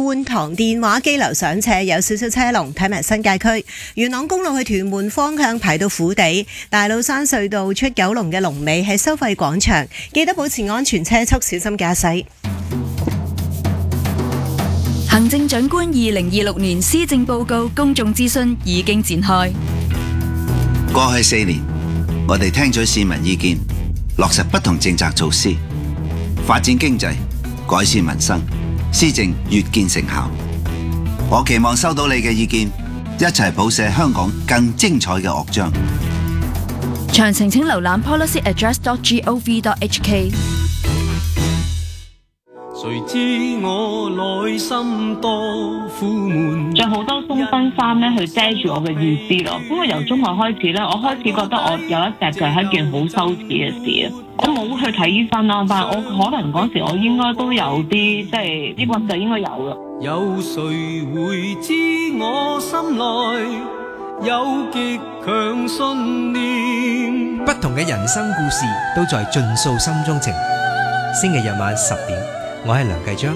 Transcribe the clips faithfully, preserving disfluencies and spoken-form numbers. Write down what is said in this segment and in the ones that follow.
觀塘電話機樓上斜有少少車龍，睇埋新界區元朗公路去屯門方向排到虎地，大老山隧道出九龍嘅龍尾喺收費廣場，記得保持安全車速，小心駕駛。 行政長官二零二六年施政報告公眾諮詢已經展開。 過去四年，我哋聽取市民意見，落實不同政策措施，發展經濟，改善民生，施政越見成效。我期望收到你嘅意見，一齊譜寫香港更精彩嘅樂章。 詳情請瀏覽 policy address dot gov dot h k。 誰知我內心多苦悶， 着好多鬆身衫咧去遮住我嘅意思咯。因為由中學開始咧，我開始覺得我有一隻腳係一件好羞恥嘅事啊。我冇去睇醫生啦，但係我可能嗰時我應該都有啲即係呢個就應該有啦。 有誰會知我心內有極強信念？ 不同嘅人生故事都在盡訴心中情。星期日晚十點，我係梁繼章。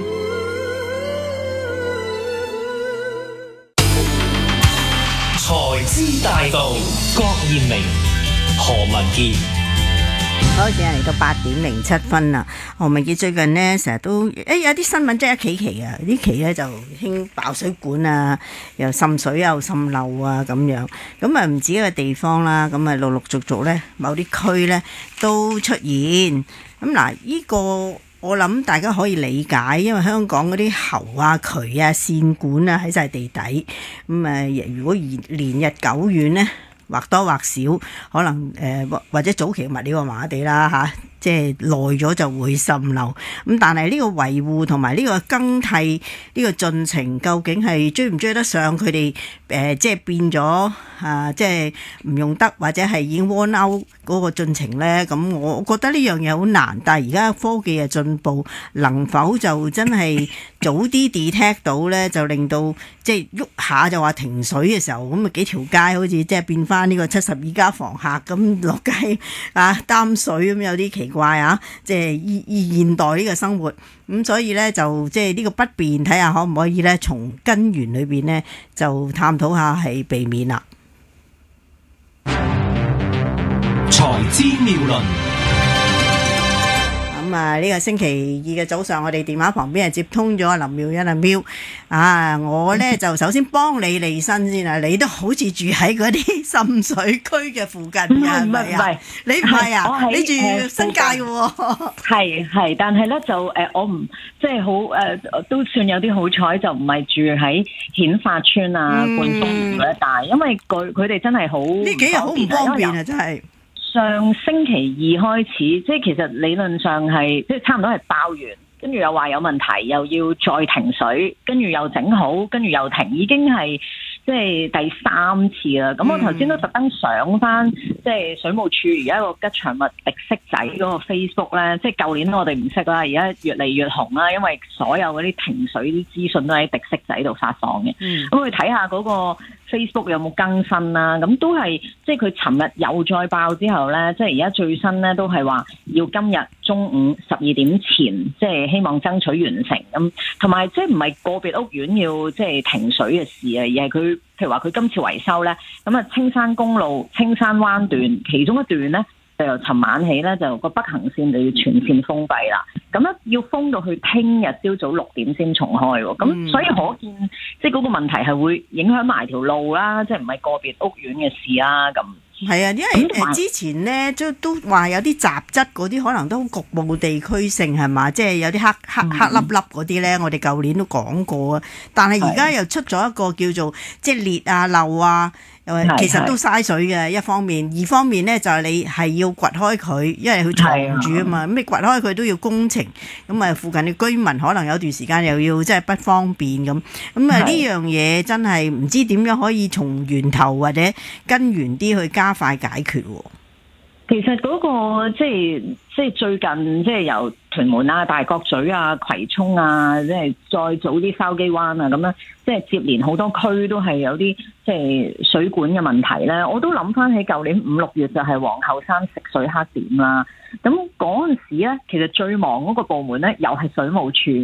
財資大道，郭艷明、何文傑。 好，時間嚟到八點零七分啦。何文傑最近呢，成日都誒、欸、有啲新聞即係一期期啊，呢期咧就興爆水管啊，又滲水又滲漏啊咁樣。咁啊唔止一個地方啦，咁啊陸陸續續咧，某啲區咧都出現。咁嗱，呢個我諗大家可以理解，因為香港嗰啲喉啊、渠啊、線管啊喺晒地底。咁啊，如果連日久遠咧，或多或少可能誒或、呃、或者早期物料麻麻地啦嚇，即係耐咗就會滲漏。咁但係呢個維護同埋呢個更替呢個進程，究竟係追唔追得上佢哋誒即係變咗啊？即係唔用得或者係已經 worn out 嗰個進程咧？咁我覺得呢樣嘢好難。但係而家科技嘅進步，能否就真係早啲 detect 到咧？就令到即係喐下就話停水嘅時候，咁啊幾條街好似即係變翻呢個七十二家房客咁落街啊擔水咁，有啲奇怪啊！即係現現現代呢個生活咁，所以咧就即係呢個不便，睇下可唔可以咧從根源裏邊咧就探討下係避免啦。 財資妙論。 咁啊，呢個星期二嘅早上，我哋電話旁邊係接通咗林妙茵阿喵啊！我咧就首先幫你離身先啊，你都好似住喺嗰啲滲水區嘅附近㗎，係咪啊？你唔係啊？你住新界嘅喎？ 係係，但係咧就誒，我唔即係好誒，都算有啲好彩，就唔係住喺顯發村啊、冠峰嗰一帶，因為佢佢哋真係好呢幾日好唔方便啊！真係。 上星期二開始，即係其實理論上係即係差唔多係爆完，跟住又話有問題，又要再停水，跟住又整好，跟住又停，已經係即係第三次啦。咁我頭先都特登上翻即係水務署而家個吉祥物滴色仔嗰個 Facebook 咧，即係舊年我哋唔識啦，而家越嚟越紅啦，因為所有嗰啲停水啲資訊都喺滴色仔度發放嘅。咁去睇下嗰個 Facebook 有冇更新啦？咁都係即係佢尋日又再爆之後咧，即係而家最新咧都係話要今日中午十二點前，即係希望爭取完成咁。同埋即係唔係個別屋苑要即係停水嘅事啊，而係佢譬如話佢今次維修咧，咁啊青山公路青山灣段其中一段咧，就由尋晚起咧就個北行線就要全線封閉啦。咁咧要封到去聽日朝早六點先重開喎。咁、嗯、所以可見即係嗰個問題係會影響埋條路啦，即係唔係個別屋苑嘅事啦咁。 係啊，因為誒之前咧都都話有啲雜質嗰啲可能都局部地區性係嘛，即係有啲黑黑黑粒粒嗰啲咧，我哋舊年都講過啊。但係而家又出咗一個叫做即係裂啊漏啊，又係其實都嘥水嘅一方面，二方面咧就係你係要掘開佢，因為佢藏住啊嘛。咁你掘開佢都要工程，咁啊附近嘅居民可能有段時間又要即係不方便咁。咁啊呢樣嘢真係唔知點樣可以從源頭或者根源啲去加快解決喎。 其實嗰、那個即係即係最近即係由屯門啊、大角咀啊、葵涌啊，即係再早啲筲箕灣啊咁樣，即係接連好多區都係有啲即係水管嘅問題咧。我都諗翻起舊年五六月就係皇后山食水黑點啦。咁嗰陣時咧，其實最忙嗰個部門咧又係水務署嘅。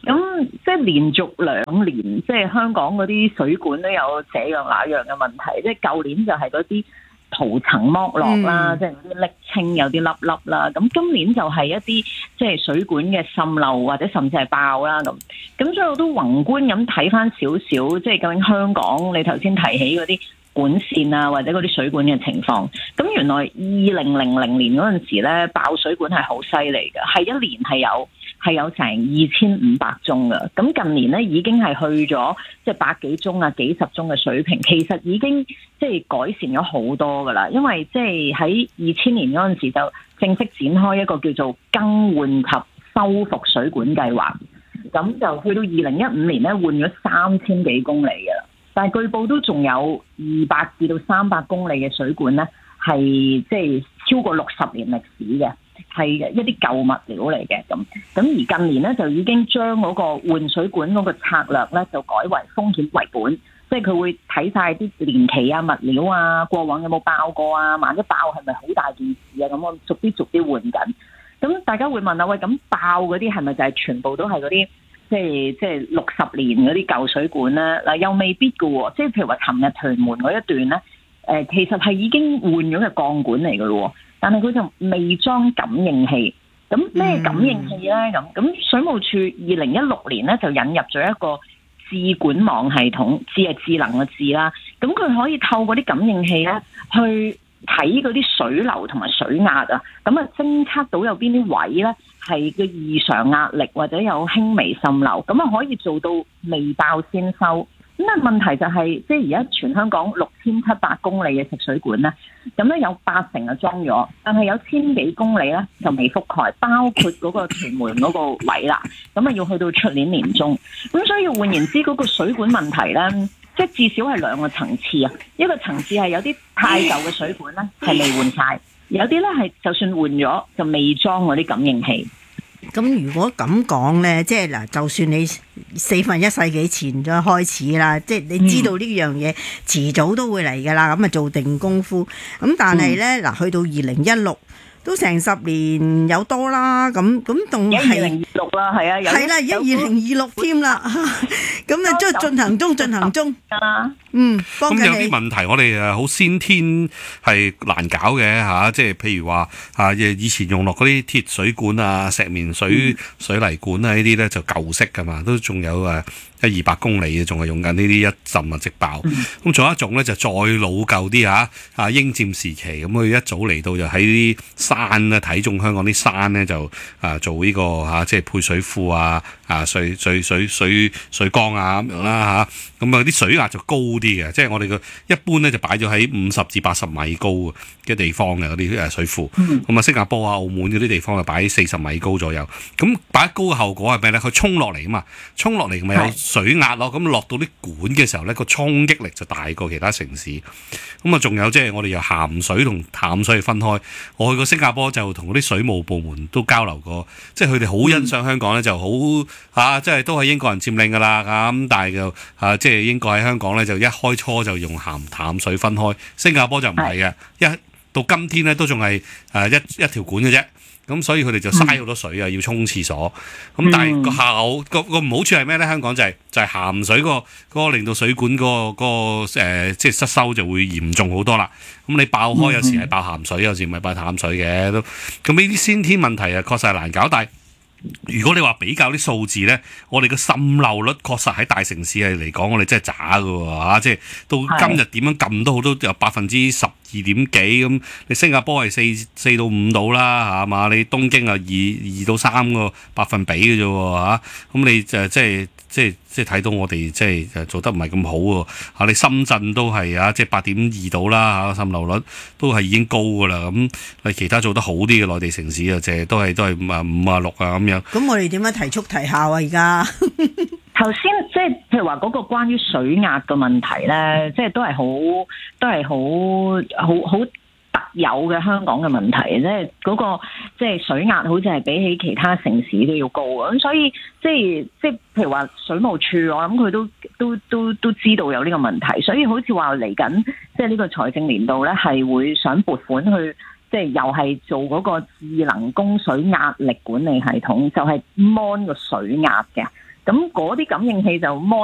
咁即係連續兩年，即係香港嗰啲水管都有這樣那樣嘅問題。即係舊年就係嗰啲塗層剝落啦，嗯、即係嗰啲瀝青有啲粒粒啦。咁今年就係一啲即係水管嘅滲漏或者甚至係爆啦咁。咁所以我都宏觀咁睇翻少少，即係究竟香港你頭先提起嗰啲管線啊，或者嗰啲水管嘅情況，咁原來二零零零年嗰陣時咧爆水管係好犀利嘅，係一年係有係有成二千五百宗嘅。咁近年咧已經係去咗即係百幾宗啊、幾十宗嘅水平，其實已經即係改善咗好多噶啦。因為即係喺二千年嗰陣時就正式展開一個叫做更換及修復水管計劃，咁就去到二零一五年咧換咗三千幾公里嘅啦。但係據報都仲有二百至到三百公里嘅水管咧，係即係超過六十年歷史嘅，係一啲舊物料嚟嘅咁。咁而近年咧就已經將嗰個換水管嗰個策略咧就改為風險為本，即係佢會睇晒啲年期啊、物料啊、過往有冇爆過啊，萬一爆係咪好大件事啊？咁我逐啲逐啲換緊。咁大家會問啊，喂，咁爆嗰啲係咪就係全部都係嗰啲？即係即係六十年嗰啲舊水管咧，嗱又未必㗎喎。即係譬如話，琴日屯門嗰一段咧，誒其實係已經換咗嘅鋼管嚟㗎咯，但係佢就未裝感應器。咁咩感應器咧？咁咁水務署二零一六年咧就引入咗一個智管網系統，智係智能嘅智啦。咁佢可以透過啲感應器咧去睇嗰啲水流同埋水壓啊，咁啊偵測到有邊啲位咧係嘅異常壓力或者有輕微滲漏，咁啊可以做到未爆先收。咁啊問題就係、是，即係而家全香港六千七百公里嘅食水管咧，咁咧有八成啊裝咗，但係有千幾公里咧就未覆蓋，包括嗰個屯門嗰個位啦。咁啊要去到出年年中，咁所以換言之，嗰、那個水管問題咧，即係至少係兩個層次啊。一個層次係有啲太舊嘅水管咧係未換晒，有啲咧係就算換咗就未裝嗰啲感應器。 咁如果咁講咧，即係嗱，就算你四分一世紀前就開始啦，即係你知道呢樣嘢遲早都會嚟㗎啦，咁啊做定功夫。咁但係咧嗱，去到二零一六都成十年有多啦，咁咁仲係二零二六啦，係啊， 係啦，而家二零二六添啦，咁啊即係進行中，進行中。嗯， 咁有啲問題我哋誒好先天係難搞嘅嚇，即係譬如話啊，以前用落嗰啲鐵水管啊、石棉水、嗯、水泥管啊呢啲咧就舊式㗎嘛，都仲有誒一二百公里嘅，仲係用緊呢啲一浸啊即爆。咁仲、嗯、有一種咧就再老舊啲嚇，啊英佔時期咁佢一早嚟到就喺啲山咧睇中香港啲山咧就啊做呢、這個嚇、啊，即係配水庫啊、啊水水水水水缸啊咁樣啦嚇，咁啊啲水壓就高啲嘅，即係我哋嘅一般咧就擺咗喺五十至八十米高嘅地方嘅嗰啲誒水庫，咁啊、嗯、新加坡啊、澳門嗰啲地方就擺四十米高左右。咁擺高嘅後果係咩咧？佢衝落嚟啊嘛，衝落嚟咪有水壓咯，咁落到啲管嘅時候咧，個衝擊力就大過其他城市。咁啊，仲有即係我哋由鹹水同淡水分開。我去過新加坡就同嗰啲水務部門都交流過，即係佢哋好欣賞香港咧，就好嚇，即係都係英國人佔領㗎啦咁，但係就嚇即係英國喺香港咧就一開初就用鹹淡水分開，新加坡就唔係嘅，一到今天咧都仲係誒一一條管嘅啫。咁所以佢哋就嘥好多水啊，要沖廁所。咁但係個效個個唔好處係咩咧？香港就係、是、就係、是、鹹水、嗰個、嗰個令到水管、嗰個、嗰個誒、呃、即係失修就會嚴重好多啦。咁你爆開有時係爆鹹水，有時唔係爆淡水嘅都。咁呢啲先天問題啊，確實係難搞，但係如果你話比較啲數字咧，我哋嘅滲漏率確實喺大城市係嚟講，我哋真係渣㗎喎嚇，即係到今日點樣撳都好，都有百分之十二點幾咁。你新加坡係四四到五度啦嚇嘛，你東京啊二二到三個百分比嘅啫喎嚇，咁你就即係即係即係睇到我哋即係做得唔係咁好喎嚇。你深圳都係啊，即係八點二度啦嚇，滲漏率都係已經高㗎啦。咁你其他做得好啲嘅內地城市啊，即係都係都係五啊五啊六啊咁樣。 咁我哋點樣提速提效啊？而家頭先即係譬如話嗰個關於水壓嘅問題咧，即係都係好都係好好好特有嘅香港嘅問題，即係嗰個即係水壓好似係比起其他城市都要高啊！咁所以即係即係譬如話水務署，我諗佢都都都都知道有呢個問題，所以好似話嚟緊即係呢個財政年度咧，係會想撥款去。即係又係做嗰個智能供水壓力管理系統，就係 mon 個水壓嘅。 咁嗰啲感應器就